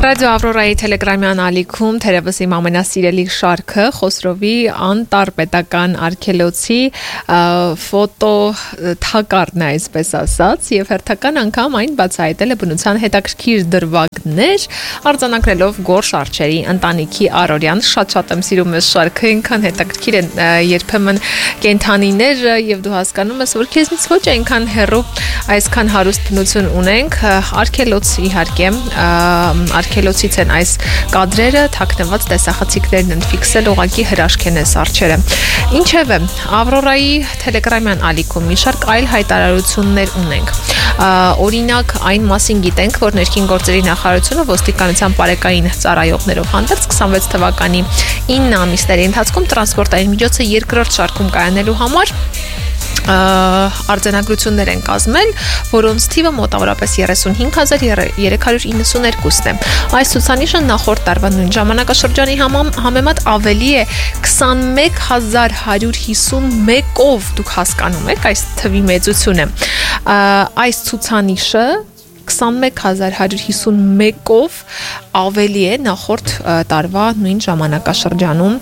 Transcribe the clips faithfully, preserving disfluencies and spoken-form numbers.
Ռադիո Ավրորայի տելեգրամյան ալիքում թերևս իմ ամենասիրելի շարքը Խոսրովի անտարպետական արգելոցի ֆոտո թակարդն է, այսպես ասած, եւ հերթական անգամ այն բացահայտել է բնության հետաքրքիր դրվագներ, արձանագրելով Գորշ Արչերի ընտանիքի առօրյան։ Շատ-շատ եմ սիրում այս շարքը, ինքան հետաքրքիր են երբեմն կենթանիներ եւ դու հասկանում ես, որ քեզնից ոչ այնքան հեռու այսքան հարուստ բնություն ունենք։ Արգելոց իհարկե Արգելոցից են այս կադրերը, թաքնված տեսախցիկներն են ֆիքսել, ուղղակի հրաշք են այս արջերը։ Ինչևէ, Ավրորայի տելեգրամյան ալիքում մի շարք այլ հայտարարություններ ունենք։ Օրինակ, այն մասին գիտենք, որ ներքին գործերի նախարարությունը ոստիկանության պարեկային ծառայողներով հանդերձ քսանվեց թվականի ինը ամիսների ընթացքում տրանսպորտային միջոցը երկրորդ շարքում կայանելու համար արձանագրություններ են կազմել, որոնց թիվը մոտավորապես երեսունհինգ հազար երեք հարյուր իննսուներկուսն է։ Այս ցուցանիշը նախորդ տարվա նույն ժամանակաշրջանի համեմատ ավելի է քսանմեկ հազար հարյուր հիսունմեկով, դուք հասկանում եք այս թվի մեծությունը։ Այս ցուցանիշը քսանմեկ հազար հարյուր հիսունմեկով ավելի է նախորդ տարվա նույն ժամանակաշրջանում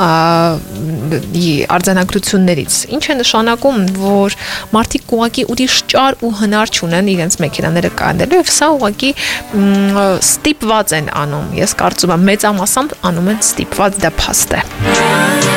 արձանագրություններից։ Ինչ է նշանակում, որ մարդիկ ուղղակի ուրիշ ճար ու հնար չունեն իրենց մեքենաները կանելու եւ սա ուղղակի ստիպված են անում։ Ես կարծում եմ մեծամասամբ անում են ստիպված, դա փաստ է։